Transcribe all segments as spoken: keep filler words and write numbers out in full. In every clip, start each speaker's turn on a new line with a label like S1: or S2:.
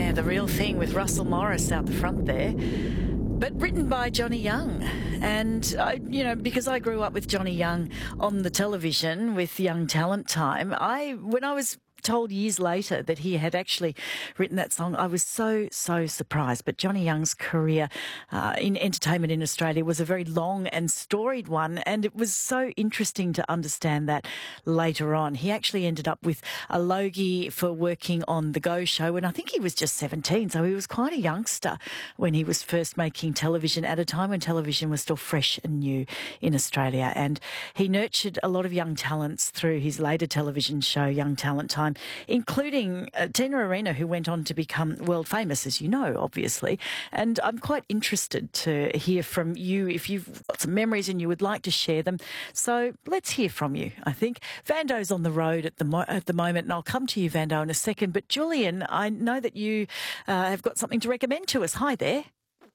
S1: Yeah, The Real Thing with Russell Morris out the front there. But written by Johnny Young. And, I, you know, because I grew up with Johnny Young on the television with Young Talent Time, I, when I was told years later that he had actually written that song, I was so, so surprised. But Johnny Young's career uh, in entertainment in Australia was a very long and storied one, and it was so interesting to understand that later on. He actually ended up with a Logie for working on The Go Show, and I think he was just seventeen, so he was quite a youngster when he was first making television at a time when television was still fresh and new in Australia. And he nurtured a lot of young talents through his later television show, Young Talent Time, including uh, Tina Arena, who went on to become world famous, as you know, obviously. And I'm quite interested to hear from you if you've got some memories and you would like to share them. So let's hear from you, I think. Vando's on the road at the mo- at the moment, and I'll come to you, Vando, in a second. But Julian, I know that you uh, have got something to recommend to us. Hi there.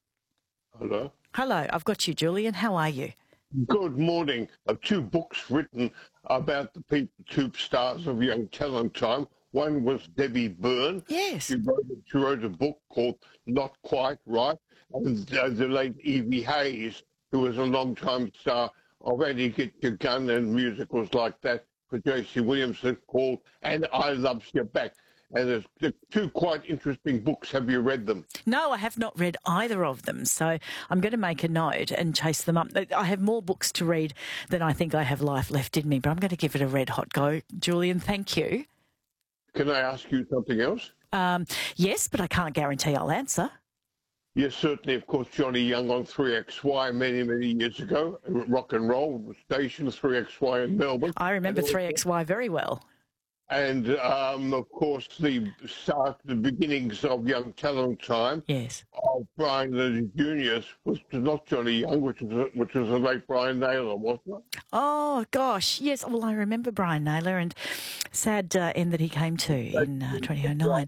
S2: Hello.
S1: Hello, I've got you, Julian. How are you?
S2: Good morning. Uh, two books written about the people, two stars of Young Talent Time. One was Debbie Byrne.
S1: Yes.
S2: She wrote, she wrote a book called Not Quite Right. And uh, the late Evie Hayes, who was a long-time star of Eddie Get Your Gun and musicals like that for J C Williamson, called And I Loves You Back. And there's, there's two quite interesting books. Have you read them?
S1: No, I have not read either of them, so I'm going to make a note and chase them up. I have more books to read than I think I have life left in me, but I'm going to give it a red-hot go. Julian, thank you.
S2: Can I ask you something else?
S1: Um, yes, but I can't guarantee I'll answer.
S2: Yes, certainly, of course, Johnny Young on three X Y many, many years ago, rock and roll station, three X Y in Melbourne.
S1: I remember three X Y very well.
S2: And, um, of course, the start, the beginnings of Young Talent Time.
S1: Yes.
S2: Of Brian the Juniors was not Johnny Young, which was which was the late Brian Naylor, wasn't it?
S1: Oh gosh, yes. Well, I remember Brian Naylor, and sad uh, end that he came to in uh, twenty oh nine.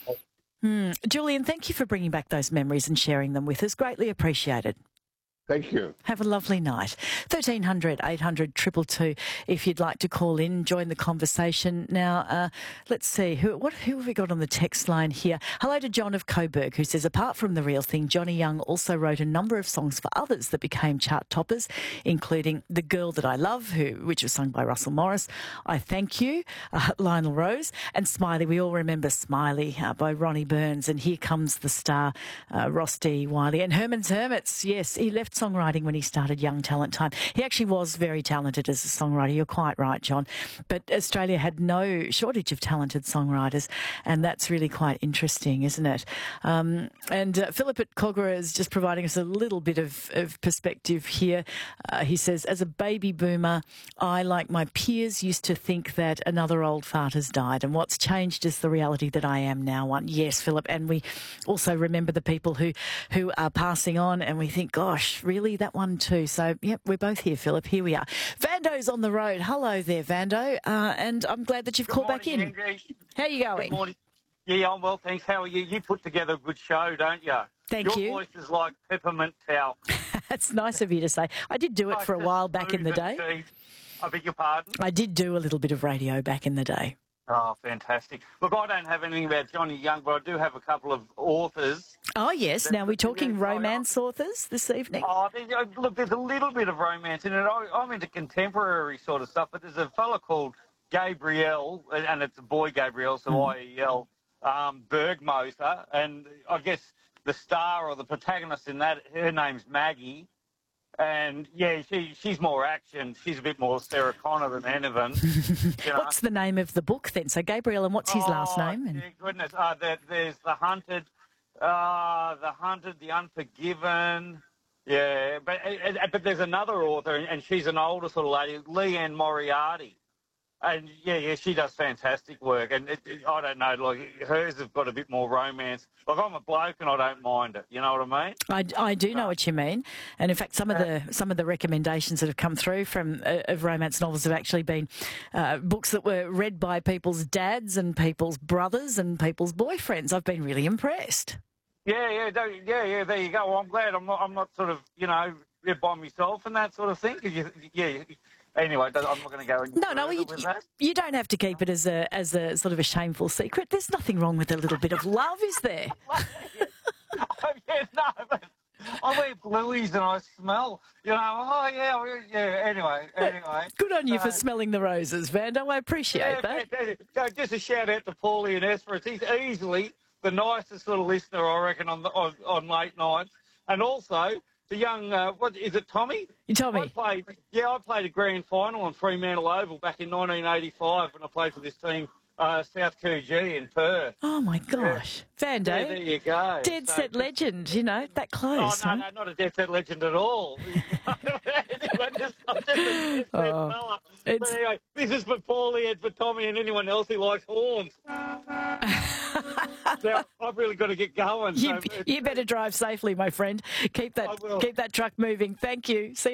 S1: Hmm. Julian, thank you for bringing back those memories and sharing them with us. Greatly appreciated.
S2: Thank you.
S1: Have a lovely night. thirteen hundred, eight hundred, two two two if you'd like to call in, join the conversation. Now, uh, let's see, who what who have we got on the text line here? Hello to John of Coburg, who says, apart from The Real Thing, Johnny Young also wrote a number of songs for others that became chart toppers, including The Girl That I Love, who which was sung by Russell Morris, I Thank You, uh, Lionel Rose, and Smiley. We all remember Smiley uh, by Ronnie Burns, and Here Comes the Star, uh, Ross D. Wiley, and Herman's Hermits. Yes, he left songwriting when he started Young Talent Time. He actually was very talented as a songwriter. You're quite right, John. But Australia had no shortage of talented songwriters, and that's really quite interesting, isn't it? Um, and uh, Philip at Kogarah is just providing us a little bit of, of perspective here. Uh, he says, as a baby boomer, I, like my peers, used to think that another old fart has died, and what's changed is the reality that I am now one. Yes, Philip, and we also remember the people who, who are passing on, and we think, gosh, really, that one too. So, yep, we're both here, Philip. Here we are. Vando's on the road. Hello there, Vando. Uh, and I'm glad that you've
S3: Good
S1: called
S3: morning,
S1: back in.
S3: Andrew.
S1: How are you going?
S3: Good morning. Yeah, I'm well, thanks. How are you? You put together a good show, don't you?
S1: Thank
S3: Your
S1: you.
S3: Your voice is like peppermint towel.
S1: That's nice of you to say. I did do it
S3: Like
S1: for a
S3: just
S1: while back in the
S3: smooth and
S1: day.
S3: cheese. I beg your pardon?
S1: I did do a little bit of radio back in the day.
S3: Oh, fantastic. Look, I don't have anything about Johnny Young, but I do have a couple of authors.
S1: Oh, yes. Now, we're talking
S3: Yeah,
S1: romance authors this evening?
S3: Oh, there- uh, look, there's a little bit of romance in it. I, I'm into contemporary sort of stuff, but there's a fella called Gabrielle, and and it's a boy, Gabrielle, so
S1: Mm.
S3: I E L, um, Bergmoser, and I guess the star or the protagonist in that, her name's Maggie. And, yeah, she she's more action. She's a bit more Sarah Connor than anything. You know?
S1: What's the name of the book then? So, Gabriel, and what's his last
S3: Oh,
S1: name? And...
S3: yeah, goodness. Uh, there, there's The Hunted, uh, The Hunted, The Unforgiven. Yeah, but uh, uh, but there's another author, and she's an older sort of lady, Leanne Moriarty. And, yeah, yeah, she does fantastic work. And it, it, I don't know, like, hers have got a bit more romance. Like, I'm a bloke and I don't mind it. You know what I mean?
S1: I, I do know what you mean, and in fact, some of the some of the recommendations that have come through from uh, of romance novels have actually been uh, books that were read by people's dads and people's brothers and people's boyfriends. I've been really impressed.
S3: Yeah, yeah, there- yeah, yeah. There you go. Well, I'm glad I'm not, I'm not sort of, you know, by myself and that sort of thing. 'Cause you, yeah, Anyway, I'm not going to go any
S1: No, no,
S3: further
S1: you,
S3: with
S1: you,
S3: that.
S1: you don't have to keep it as a as a sort of a shameful secret. There's nothing wrong with a little bit of love, is there?
S3: Oh, yeah, no, but I wear blueies and I smell, you know, oh, yeah, we- yeah, anyway, anyway.
S1: Good on you for
S3: Uh,
S1: smelling the roses, Vando. I appreciate
S3: Yeah,
S1: that.
S3: fantastic. So just a shout out to Paulie and Esperance. He's easily the nicest little listener, I reckon, on the, on, on late nights. And also the young, uh, what is it, Tommy?
S1: You tell
S3: I
S1: me.
S3: played, yeah, I played a grand final on Fremantle Oval back in nineteen eighty-five when I played for this team, uh, South Coogee in Perth.
S1: Oh, my gosh. Vando,
S3: Yeah, there you go.
S1: dead
S3: So
S1: set
S3: just-
S1: legend, you know, that
S3: Oh,
S1: close.
S3: no,
S1: huh?
S3: no, not a dead set legend at all. Anyway, just, I'm just a dead set
S1: Oh,
S3: fella.
S1: it's-
S3: But anyway, this is for Paulie and for Tommy and anyone else who likes horns. Now, I've really got to get going.
S1: You,
S3: so-
S1: you better drive safely, my friend. Keep that
S3: I will.
S1: keep that truck moving. Thank you. See you.